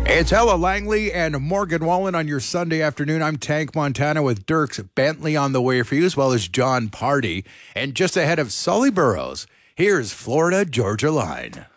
It's Ella Langley and Morgan Wallen on your Sunday afternoon. I'm Tank Montana with Dirks Bentley on the way for you, as well as John Party. And just ahead of Sully Burrows, here's Florida Georgia Line.